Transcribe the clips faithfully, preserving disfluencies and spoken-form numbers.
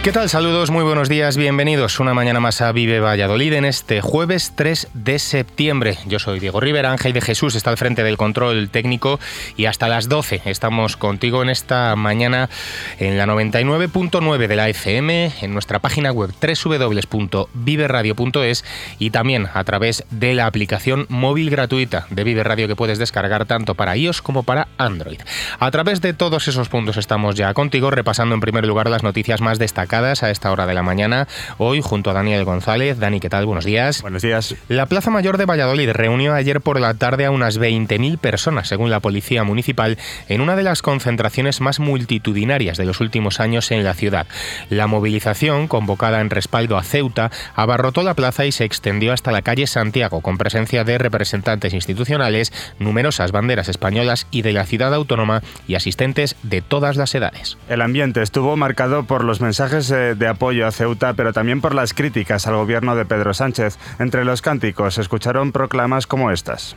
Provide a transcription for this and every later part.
¿Qué tal? Saludos, muy buenos días, bienvenidos una mañana más a Vive Valladolid en este jueves tres de septiembre. Yo soy Diego Rivera, Ángel de Jesús está al frente del control técnico y hasta las doce estamos contigo en esta mañana en la noventa y nueve punto nueve de la F M, en nuestra página web doble u doble u doble u punto vive radio punto es y también a través de la aplicación móvil gratuita de Vive Radio que puedes descargar tanto para iOS como para Android. A través de todos esos puntos estamos ya contigo repasando en primer lugar las noticias más destacadas a esta hora de la mañana, hoy junto a Daniel González. Dani, ¿qué tal? Buenos días. Buenos días. La Plaza Mayor de Valladolid reunió ayer por la tarde a unas veinte mil personas, según la Policía Municipal, en una de las concentraciones más multitudinarias de los últimos años en la ciudad. La movilización, convocada en respaldo a Ceuta, abarrotó la plaza y se extendió hasta la calle Santiago, con presencia de representantes institucionales, numerosas banderas españolas y de la ciudad autónoma y asistentes de todas las edades. El ambiente estuvo marcado por los mensajes de apoyo a Ceuta, pero también por las críticas al gobierno de Pedro Sánchez. Entre los cánticos se escucharon proclamas como estas.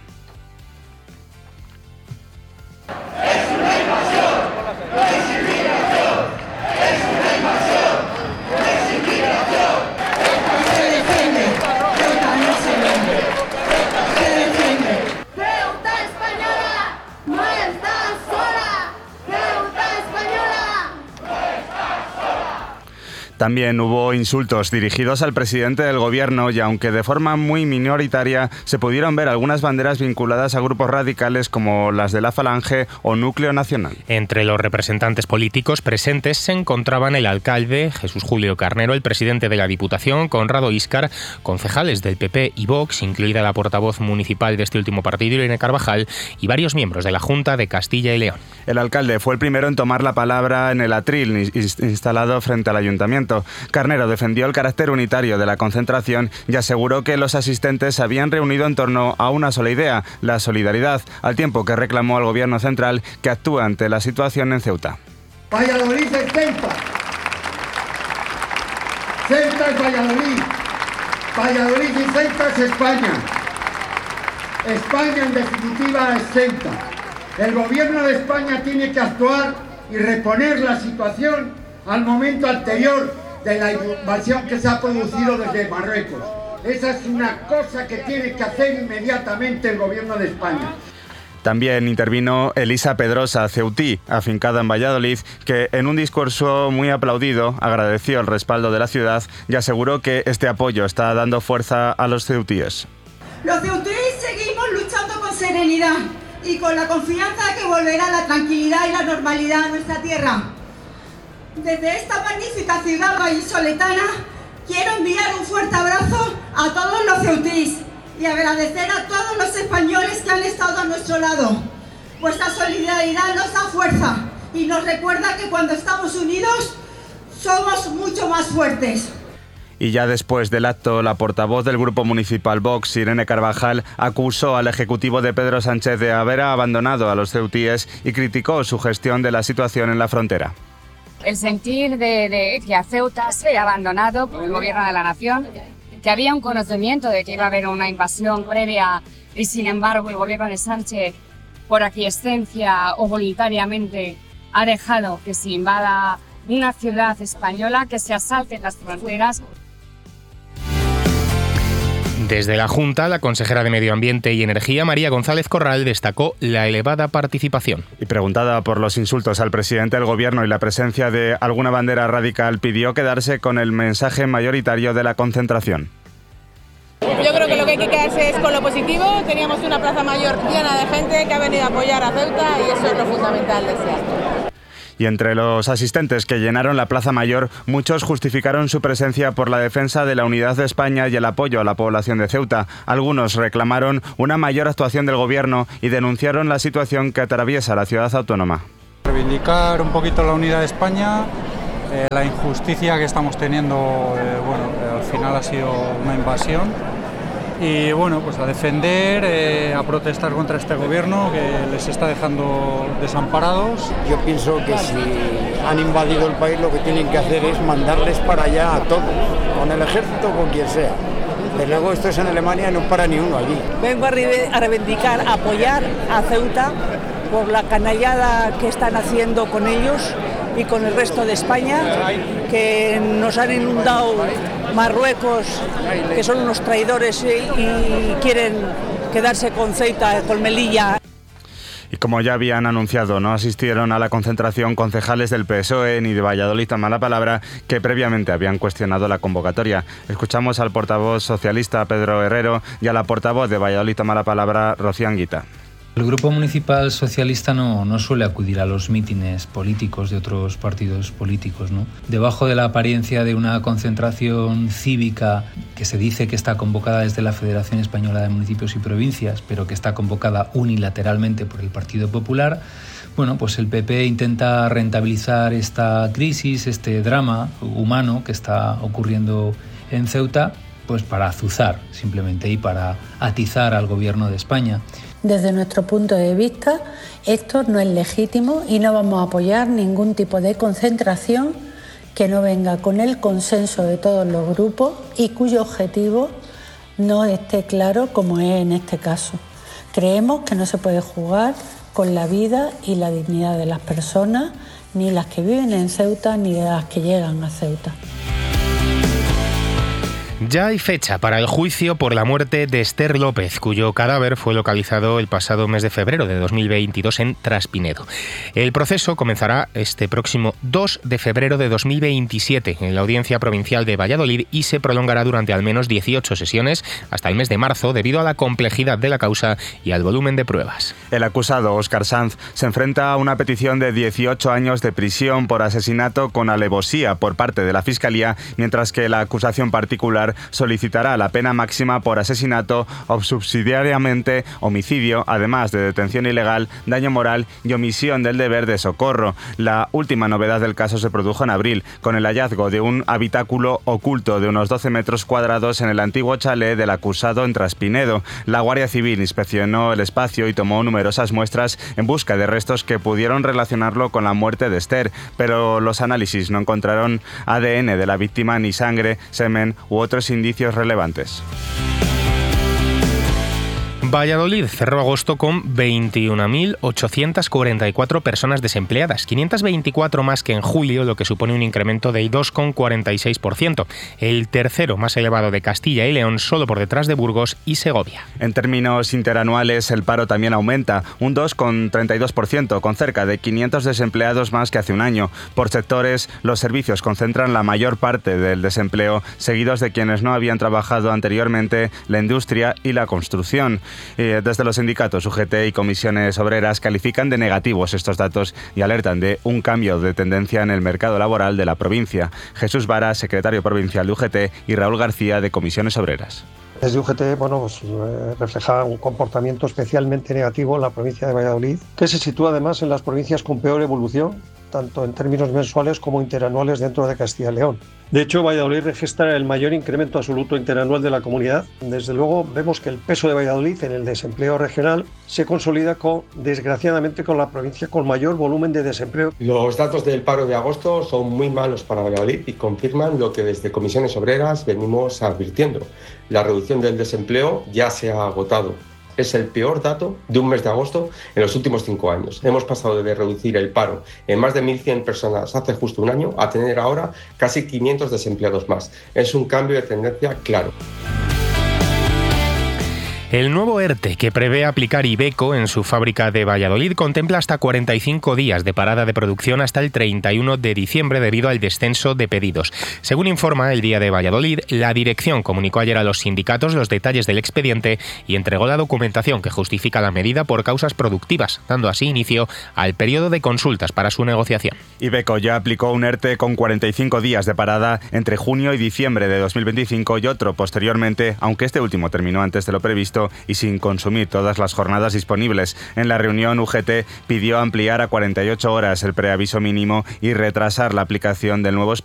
También hubo insultos dirigidos al presidente del gobierno y aunque de forma muy minoritaria se pudieron ver algunas banderas vinculadas a grupos radicales como las de la Falange o Núcleo Nacional. Entre los representantes políticos presentes se encontraban el alcalde Jesús Julio Carnero, el presidente de la Diputación Conrado Íscar, concejales del P P y Vox, incluida la portavoz municipal de este último partido Irene Carvajal, y varios miembros de la Junta de Castilla y León. El alcalde fue el primero en tomar la palabra en el atril instalado frente al ayuntamiento. Carnero defendió el carácter unitario de la concentración y aseguró que los asistentes se habían reunido en torno a una sola idea, la solidaridad, al tiempo que reclamó al gobierno central que actúe ante la situación en Ceuta. Valladolid es Ceuta. Ceuta es Valladolid. Valladolid y Ceuta es España. España en definitiva es Ceuta. El gobierno de España tiene que actuar y reponer la situación al momento anterior de la invasión que se ha producido desde Marruecos. Esa es una cosa que tiene que hacer inmediatamente el gobierno de España. También intervino Elisa Pedrosa, ceutí, afincada en Valladolid, que en un discurso muy aplaudido agradeció el respaldo de la ciudad y aseguró que este apoyo está dando fuerza a los ceutíes. Los ceutíes seguimos luchando con serenidad y con la confianza de que volverá la tranquilidad y la normalidad a nuestra tierra. Desde esta magnífica ciudad vallisoletana quiero enviar un fuerte abrazo a todos los ceutíes y agradecer a todos los españoles que han estado a nuestro lado. Vuestra solidaridad nos da fuerza y nos recuerda que cuando estamos unidos somos mucho más fuertes. Y ya después del acto, la portavoz del Grupo Municipal Vox, Irene Carvajal, acusó al Ejecutivo de Pedro Sánchez de haber abandonado a los ceutíes y criticó su gestión de la situación en la frontera. El sentir de, de que a Ceuta se ha abandonado por el gobierno de la nación, que había un conocimiento de que iba a haber una invasión previa y sin embargo el gobierno de Sánchez, por aquiescencia o voluntariamente, ha dejado que se invada una ciudad española, que se asalten las fronteras. Desde la Junta, la consejera de Medio Ambiente y Energía, María González Corral, destacó la elevada participación. Y preguntada por los insultos al presidente del gobierno y la presencia de alguna bandera radical, pidió quedarse con el mensaje mayoritario de la concentración. Yo creo que lo que hay que quedarse es con lo positivo. Teníamos una plaza mayor llena de gente que ha venido a apoyar a Ceuta y eso es lo fundamental de este acto. Y entre los asistentes que llenaron la Plaza Mayor, muchos justificaron su presencia por la defensa de la unidad de España y el apoyo a la población de Ceuta. Algunos reclamaron una mayor actuación del gobierno y denunciaron la situación que atraviesa la ciudad autónoma. Reivindicar un poquito la unidad de España, eh, la injusticia que estamos teniendo, eh, bueno, eh, al final ha sido una invasión. Y bueno, pues a defender, eh, a protestar contra este gobierno que les está dejando desamparados. Yo pienso que si han invadido el país lo que tienen que hacer es mandarles para allá a todos, con el ejército o con quien sea. Desde luego esto es en Alemania y no para ni uno allí. Vengo a reivindicar, a apoyar a Ceuta por la canallada que están haciendo con ellos y con el resto de España, que nos han inundado Marruecos, que son unos traidores y quieren quedarse con Ceuta, con Melilla. Y como ya habían anunciado, no asistieron a la concentración concejales del P S O E ni de Valladolid a mala palabra, que previamente habían cuestionado la convocatoria. Escuchamos al portavoz socialista Pedro Herrero y a la portavoz de Valladolid a mala palabra Rocío Anguita. El Grupo Municipal Socialista no, no suele acudir a los mítines políticos de otros partidos políticos, ¿no? Debajo de la apariencia de una concentración cívica que se dice que está convocada desde la Federación Española de Municipios y Provincias, pero que está convocada unilateralmente por el Partido Popular, bueno, pues el P P intenta rentabilizar esta crisis, este drama humano que está ocurriendo en Ceuta, pues para azuzar simplemente y para atizar al Gobierno de España. Desde nuestro punto de vista, esto no es legítimo y no vamos a apoyar ningún tipo de concentración que no venga con el consenso de todos los grupos y cuyo objetivo no esté claro, como es en este caso. Creemos que no se puede jugar con la vida y la dignidad de las personas, ni las que viven en Ceuta, ni de las que llegan a Ceuta. Ya hay fecha para el juicio por la muerte de Esther López, cuyo cadáver fue localizado el pasado mes de febrero de dos mil veintidós en Traspinedo. El proceso comenzará este próximo dos de febrero de dos mil veintisiete en la Audiencia Provincial de Valladolid y se prolongará durante al menos dieciocho sesiones hasta el mes de marzo debido a la complejidad de la causa y al volumen de pruebas. El acusado, Óscar Sanz, se enfrenta a una petición de dieciocho años de prisión por asesinato con alevosía por parte de la Fiscalía, mientras que la acusación particular solicitará la pena máxima por asesinato o subsidiariamente homicidio, además de detención ilegal, daño moral y omisión del deber de socorro. La última novedad del caso se produjo en abril, con el hallazgo de un habitáculo oculto de unos doce metros cuadrados en el antiguo chalet del acusado en Traspinedo. La Guardia Civil inspeccionó el espacio y tomó numerosas muestras en busca de restos que pudieron relacionarlo con la muerte de Esther, pero los análisis no encontraron A D N de la víctima ni sangre, semen u otros indicios relevantes. Valladolid cerró agosto con veintiuna mil ochocientas cuarenta y cuatro personas desempleadas, quinientas veinticuatro más que en julio, lo que supone un incremento del dos coma cuarenta y seis por ciento, el tercero más elevado de Castilla y León, solo por detrás de Burgos y Segovia. En términos interanuales, el paro también aumenta, un dos coma treinta y dos por ciento, con cerca de quinientos desempleados más que hace un año. Por sectores, los servicios concentran la mayor parte del desempleo, seguidos de quienes no habían trabajado anteriormente, la industria y la construcción. Desde los sindicatos U G T y comisiones obreras califican de negativos estos datos y alertan de un cambio de tendencia en el mercado laboral de la provincia. Jesús Vara, secretario provincial de U G T, y Raúl García, de comisiones obreras. Desde U G T, bueno, pues, eh, refleja un comportamiento especialmente negativo en la provincia de Valladolid, que se sitúa además en las provincias con peor evolución, tanto en términos mensuales como interanuales dentro de Castilla y León. De hecho, Valladolid registra el mayor incremento absoluto interanual de la comunidad. Desde luego, vemos que el peso de Valladolid en el desempleo regional se consolida, con, desgraciadamente, con la provincia con mayor volumen de desempleo. Los datos del paro de agosto son muy malos para Valladolid y confirman lo que desde comisiones obreras venimos advirtiendo. La reducción del desempleo ya se ha agotado. Es el peor dato de un mes de agosto en los últimos cinco años. Hemos pasado de reducir el paro en más de mil cien personas hace justo un año a tener ahora casi quinientos desempleados más. Es un cambio de tendencia claro. El nuevo ERTE que prevé aplicar Iveco en su fábrica de Valladolid contempla hasta cuarenta y cinco días de parada de producción hasta el treinta y uno de diciembre debido al descenso de pedidos. Según informa El Día de Valladolid, la dirección comunicó ayer a los sindicatos los detalles del expediente y entregó la documentación que justifica la medida por causas productivas, dando así inicio al periodo de consultas para su negociación. Iveco ya aplicó un ERTE con cuarenta y cinco días de parada entre junio y diciembre de dos mil veinticinco y otro posteriormente, aunque este último terminó antes de lo previsto y sin consumir todas las jornadas disponibles. En la reunión, U G T pidió ampliar a cuarenta y ocho horas el preaviso mínimo y retrasar la aplicación del nuevo